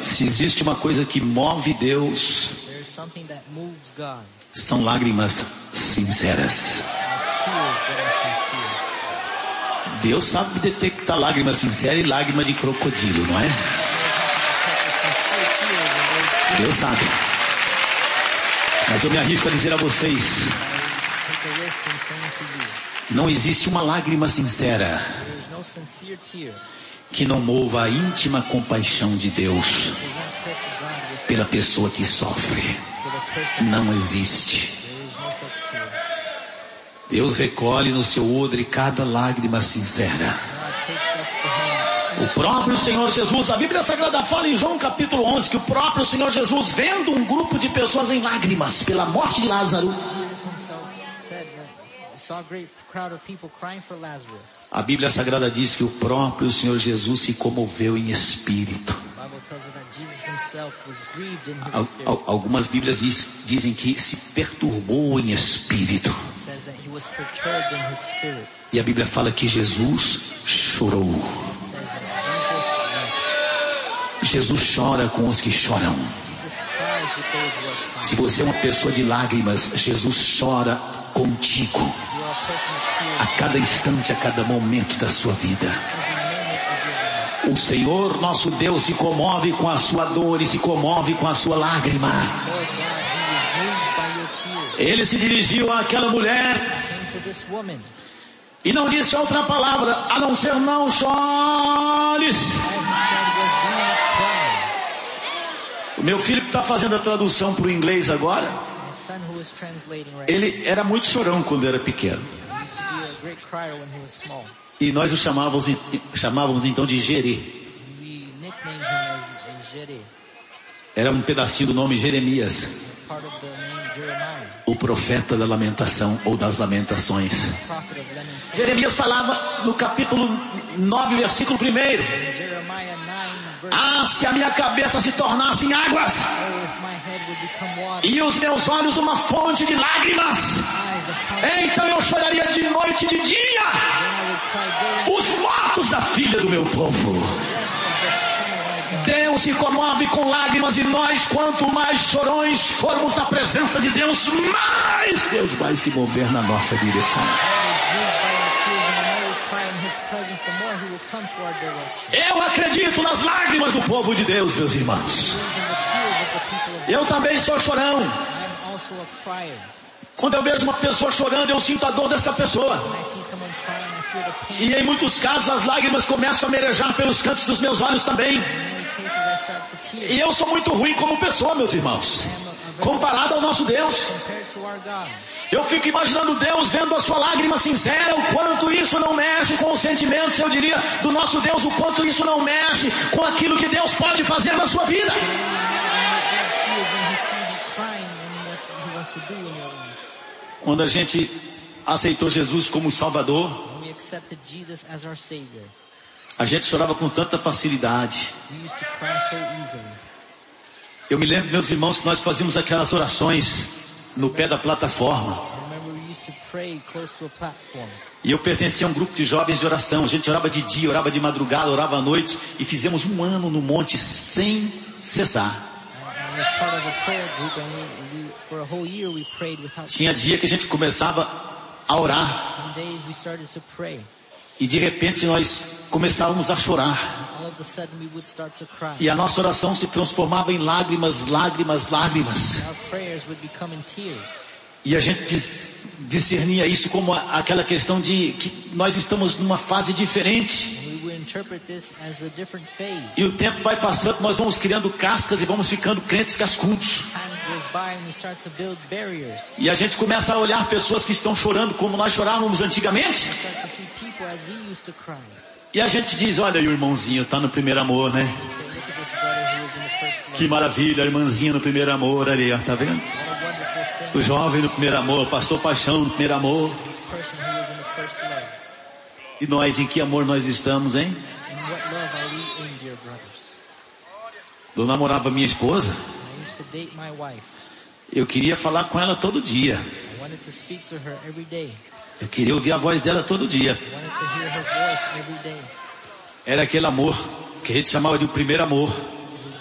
Se existe uma coisa que move Deus, são lágrimas sinceras. Deus sabe detectar lágrima sincera e lágrima de crocodilo, não é? Deus sabe. Mas eu me arrisco a dizer a vocês, não existe uma lágrima sincera que não mova a íntima compaixão de Deus pela pessoa que sofre. Não existe. Deus recolhe no seu odre cada lágrima sincera. O próprio Senhor Jesus, a Bíblia Sagrada fala em João capítulo 11 que o próprio Senhor Jesus, vendo um grupo de pessoas em lágrimas pela morte de Lázaro, a Bíblia Sagrada diz que o próprio Senhor Jesus se comoveu em espírito. Algumas Bíblias dizem que se perturbou em espírito. E a Bíblia fala que Jesus chorou. Jesus chora com os que choram. Se você é uma pessoa de lágrimas, Jesus chora contigo. A cada instante, a cada momento da sua vida. O Senhor nosso Deus se comove com a sua dor e se comove com a sua lágrima. Ele se dirigiu àquela mulher e não disse outra palavra a não ser: não chores. O meu filho que está fazendo a tradução para o inglês agora, ele era muito chorão quando era pequeno. E nós o chamávamos então de Gerê. Era um pedacinho do nome Jeremias, o profeta da lamentação ou das lamentações. Jeremias falava no capítulo 9, versículo 1: ah, se a minha cabeça se tornasse em águas e os meus olhos uma fonte de lágrimas, então eu choraria de noite e de dia os mortos da filha do meu povo. Deus se comove com lágrimas e nós, quanto mais chorões formos na presença de Deus, mais Deus vai se mover na nossa direção. Eu acredito nas lágrimas do povo de Deus, meus irmãos. Eu também sou chorão. Quando eu vejo uma pessoa chorando, eu sinto a dor dessa pessoa. E em muitos casos as lágrimas começam a merejar pelos cantos dos meus olhos também. E eu sou muito ruim como pessoa, meus irmãos, comparado ao nosso Deus. Eu fico imaginando Deus vendo a sua lágrima sincera, o quanto isso não mexe com os sentimentos, eu diria, do nosso Deus, o quanto isso não mexe com aquilo que Deus pode fazer na sua vida. Quando a gente aceitou Jesus como Salvador, a gente chorava com tanta facilidade. Eu me lembro, meus irmãos, que nós fazíamos aquelas orações no pé da plataforma. E eu pertencia a um grupo de jovens de oração. A gente orava de dia, orava de madrugada, orava à noite. E fizemos 1 ano no monte sem cessar. Tinha dia que a gente começava a orar e de repente nós começávamos a chorar. E a nossa oração se transformava em lágrimas, lágrimas, lágrimas. E a gente discernia isso como aquela questão de que nós estamos numa fase diferente. E o tempo vai passando, nós vamos criando cascas e vamos ficando crentes cascudos. E a gente começa a olhar pessoas que estão chorando como nós chorávamos antigamente. E a gente diz: olha aí o irmãozinho, está no primeiro amor, né? Que maravilha, a irmãzinha no primeiro amor ali, ó, tá vendo? O jovem no primeiro amor, pastor Paixão no primeiro amor. E nós, em que amor nós estamos, hein? Eu namorava minha esposa. Eu queria falar com ela todo dia. Eu queria ouvir a voz dela todo dia. Era aquele amor que a gente chamava de o primeiro amor.